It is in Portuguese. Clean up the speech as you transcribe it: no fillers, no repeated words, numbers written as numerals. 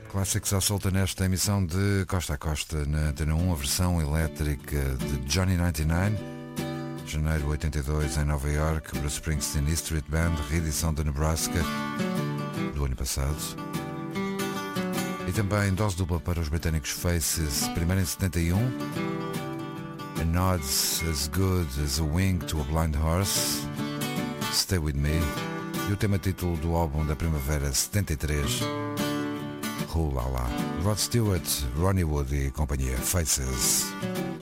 Clássicos à solta nesta emissão de Costa a Costa na Antena 1, a versão elétrica de Johnny 99, janeiro 82 em Nova York, Bruce Springsteen e Street Band, reedição de Nebraska do ano passado. E também dose dupla para os britânicos Faces, primeiro em 71, A Nod's as Good as a Wing to a Blind Horse, Stay With Me, e o tema título do álbum da primavera 73, Rula Lá. Rod Stewart, Ronnie Wood e companhia, Faces.